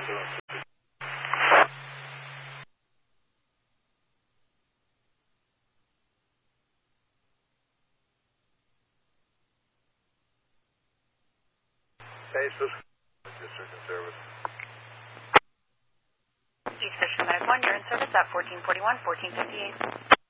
Basis. District in service. East Fisher Medic 1, you're in service at 1441, 1458.